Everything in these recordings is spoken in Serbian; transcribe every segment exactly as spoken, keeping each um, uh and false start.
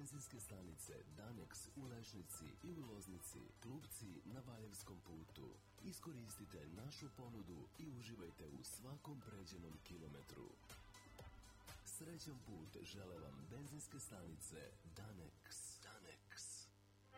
benzinske stanice Danex u Lešnici i u Loznici, Klupci na Valjevskom putu. Iskoristite našu ponudu i uživajte u svakom pređenom kilometru. Srećan put žele vam benzinske stanice Danex. Danex.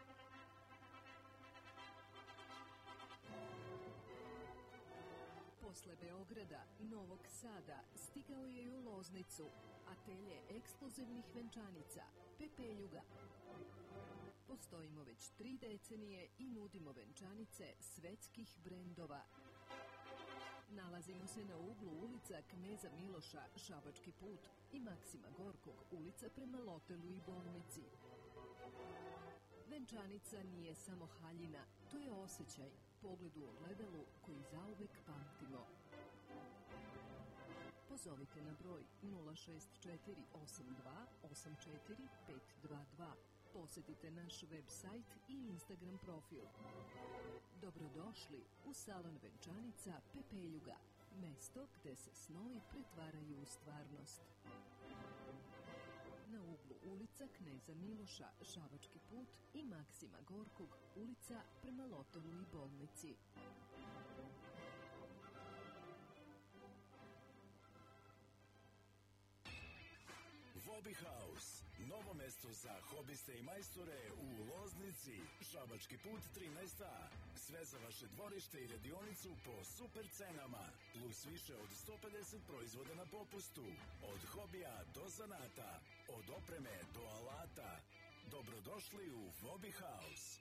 Posle Beograda, Novog Sada, stigao je i u Loznicu. Atelje ekskluzivnih venčanica, Pepeljuga. Postojimo već tri decenije i nudimo venčanice svetskih brendova. Nalazimo se na uglu ulica Kneza Miloša, Šabački put i Maksima Gorkog, ulica prema Lotelu i bolnici. Venčanica nije samo haljina, to je osjećaj, pogled u ogledalu koji zauvek pamtimo. Pozovite na broj nula šest četiri osam dva osam četiri pet dva dva. Posetite naš web sajt i Instagram profil. Dobrodošli u salon venčanica Pepeljuga, mesto gde se snovi pretvaraju u stvarnost. Na uglu ulica Kneza Miloša, Šabački put i Maksima Gorkog, ulica prema Lotelu i bolnici. Hobby House, novo mesto za hobiste i majstore u Loznici, Šabački put trinaest A. Sve za vaše dvorište i radionicu po super cenama, plus više od sto pedeset proizvoda na popustu. Od hobija do zanata, od opreme do alata. Dobrodošli u Hobby House.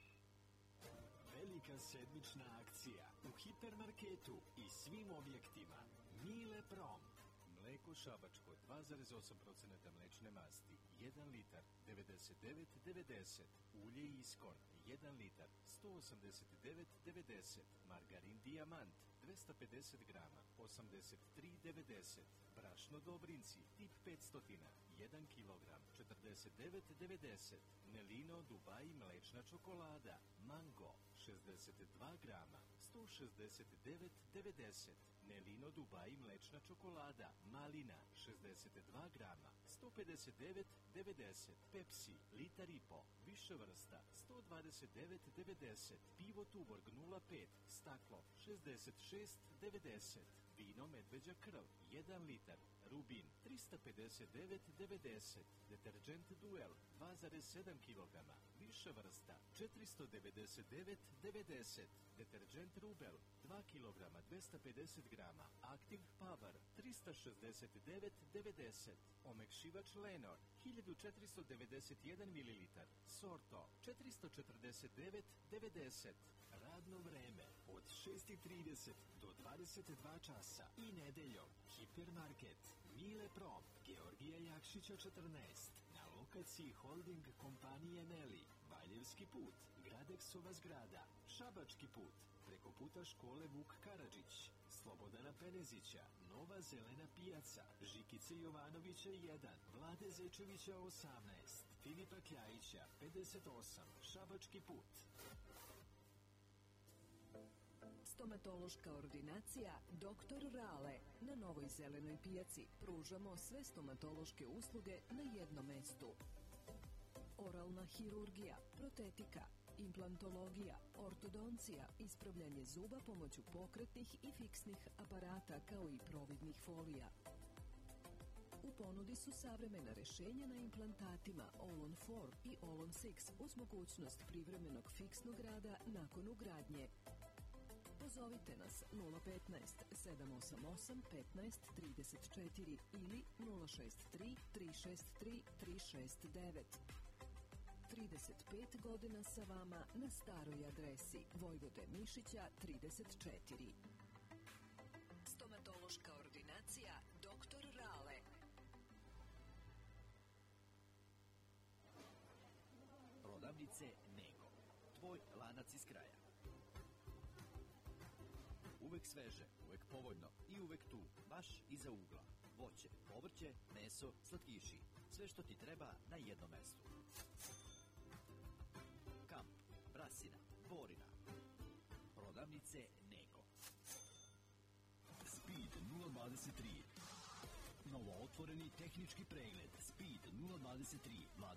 Velika sedmična akcija u hipermarketu i svim objektima. Mile Prom. Mleko Šabačko dva zarez osam posto mlečne masti, jedan litar devedeset devet devedeset. Ulje Iskon jedan litar sto osamdeset devet devedeset. Margarin Dijamant dvesta pedeset grama osamdeset tri devedeset. Brašno Dobrinci tip petsto jedan kilogram četrdeset devet devedeset. Nelino Dubai mlečna čokolada Mango šezdeset dva grama sto šezdeset devet devedeset. Nelino Dubai mlečna čokolada Malina šezdeset dva grama sto pedeset devet devedeset. Pepsi litar i po više vrsta sto dvadeset devet devedeset. Pivo Tuborg nula pet staklo šezdeset šest devedeset. Vino Medveđa krv jedan litar Rubin trista pedeset devet devedeset. Deterđent Duel dva zarez sedam kilograma više vrsta četiristo devedeset devet devedeset. Deterđent Rubel dva kilograma dvesta pedeset grama. Active Power trista šezdeset devet devedeset. Omekšivač Lenor hiljadu četiristo devedeset jedan mililitar. Sorto četiristo četrdeset devet devedeset. Radno vreme od šest i trideset do dvadeset dva časa i nedeljom. Hipermarket Mile Prom, Georgija Jakšića četrnaest, na lokaciji holding kompanije Neli, Valjevski put, Gradeksova zgrada, Šabački put, preko puta škole Vuk Karadžić, Slobodana Penezića, Nova zelena pijaca, Žikice Jovanovića jedan, Vlade Zečevića osamnaest, Filipa Kljajića pedeset osam, Šabački put. Stomatološka ordinacija doktor Rale. Na Novoj zelenoj pijaci pružamo sve stomatološke usluge na jednom mestu. Oralna hirurgija, protetika, implantologija, ortodoncija, ispravljanje zuba pomoću pokretnih i fiksnih aparata kao i providnih folija. U ponudi su savremena rešenja na implantatima All-on četiri i All-on šest uz mogućnost privremenog fiksnog rada nakon ugradnje. Pozovite nas nula petnaest sedam osam osam petnaest trideset četiri ili nula šest tri tri šest tri tri šest devet. trideset pet godina sa vama na staroj adresi Vojvode Mišića trideset četiri. Stomatološka ordinacija doktor Rale. Prodavnice Nego, tvoj lanac iz kraja. Uvek sveže, uvek povoljno i uvek tu, baš iza ugla. Voće, povrće, meso, slatkiši. Sve što ti treba na jednom mestu. Kamp, Brasina, Dvorina. Prodavnice Nego. Speed nula dvadeset tri. Novo otvoreni tehnički pregled. Speed nula dvadeset tri.